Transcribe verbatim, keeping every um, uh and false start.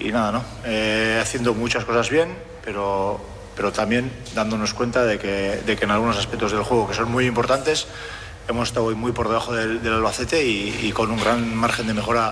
y nada, ¿no? Eh, haciendo muchas cosas bien, pero, pero también dándonos cuenta de que, de que en algunos aspectos del juego que son muy importantes hemos estado hoy muy por debajo del, del Albacete y, y con un gran margen de mejora